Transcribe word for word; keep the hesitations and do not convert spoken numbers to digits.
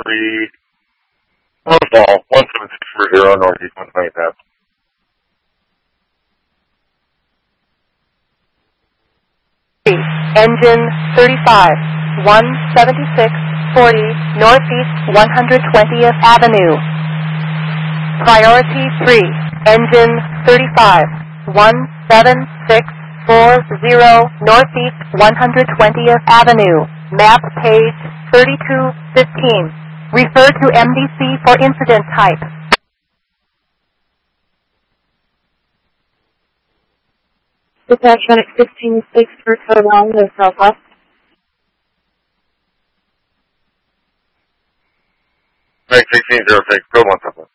three, North Ball, one seven six four zero, Northeast one twenty Pass. Engine thirty-five, one seventy-six forty, Northeast one hundred twentieth Avenue. Priority three, Engine thirty-five, one seven six four zero, Northeast one hundred twentieth Avenue. Map page thirty-two fifteen. Refer to M D C for incident type. Dispatch Medic sixteen six for code along the southwest. Medic sixteen zero six, code one southwest.